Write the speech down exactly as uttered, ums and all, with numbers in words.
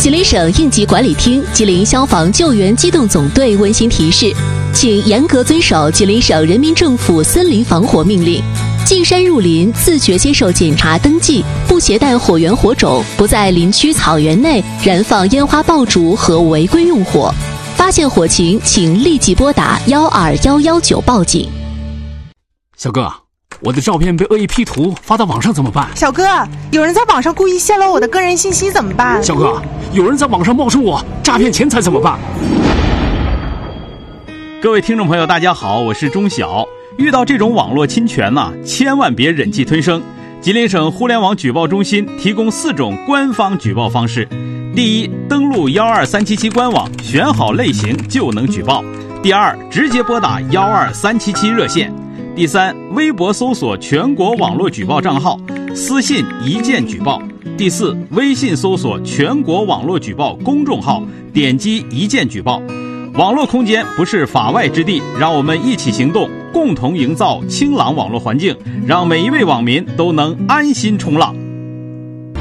吉林省应急管理厅、吉林消防救援机动总队温馨提示，请严格遵守吉林省人民政府森林防火命令。进山入林，自觉接受检查登记，不携带火源火种，不在林区草原内燃放烟花爆竹和违规用火。发现火情，请立即拨打幺二幺幺九报警。 小哥，我的照片被恶意 P 图发到网上怎么办？ 小哥，有人在网上故意泄露我的个人信息怎么办？ 小哥，有人在网上冒充我诈骗钱财怎么办？ 各位听众朋友大家好，我是钟晓。遇到这种网络侵权呢、啊，千万别忍气吞声。吉林省互联网举报中心提供四种官方举报方式。第一，登录幺二三七七官网，选好类型就能举报。第二，直接拨打幺二三七七热线。第三，微博搜索全国网络举报账号，私信一键举报。第四，微信搜索全国网络举报公众号，点击一键举报。网络空间不是法外之地，让我们一起行动，共同营造清朗网络环境，让每一位网民都能安心冲浪。